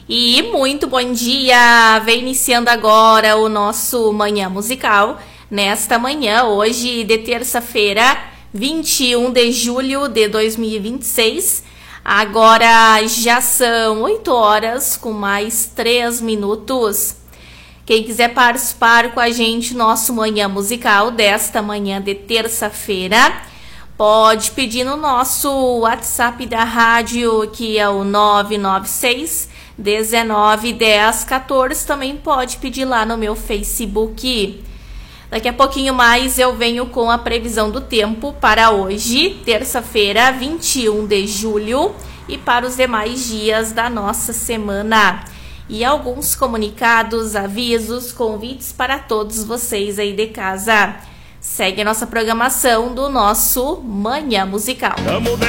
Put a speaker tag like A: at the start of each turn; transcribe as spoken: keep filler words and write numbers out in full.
A: E muito bom dia! Vem iniciando agora o nosso Manhã Musical. Nesta manhã, hoje de terça-feira, vinte e um de julho de dois mil e vinte e seis. Agora já são oito horas com mais três minutos. Quem quiser participar com a gente no nosso Manhã Musical desta manhã de terça-feira, pode pedir no nosso WhatsApp da rádio, que é o nove nove seis, dezenove, dez, quatorze. Também pode pedir lá no meu Facebook. Daqui a pouquinho mais eu venho com a previsão do tempo para hoje, terça-feira, vinte e um de julho, e para os demais dias da nossa semana. E alguns comunicados, avisos, convites para todos vocês aí de casa. Segue a nossa programação do nosso Manhã Musical.